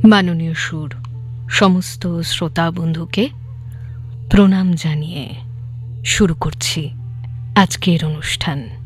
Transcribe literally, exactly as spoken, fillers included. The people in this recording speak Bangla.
মাননীয় সুর সমস্ত শ্রোতা বন্ধুকে প্রণাম জানিয়ে শুরু করছি আজকের অনুষ্ঠান।